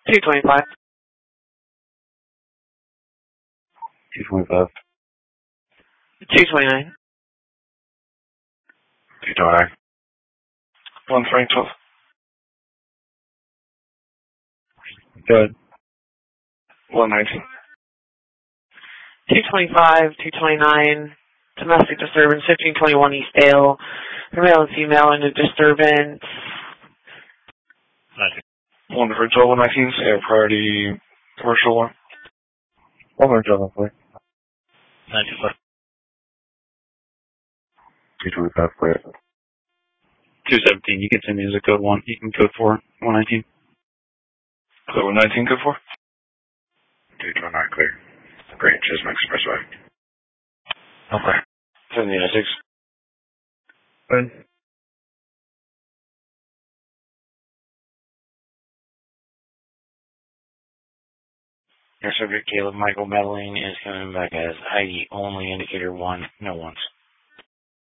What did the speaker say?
225. 225. 229. 229. 112. Go ahead. 119. 225, 229. Domestic disturbance, 1521 East Dale. Male and female in a disturbance. 112, 119. Air priority commercial one. 112, please. 95. 225, please. 217. You can send me as a code 1. You can code 4. 119. Code 119, code 4. 229, clear. Great, Chisholm Expressway. Okay. 796. Good. Your subject, Caleb Michael Medellin, is coming back as ID only, indicator 1, no ones.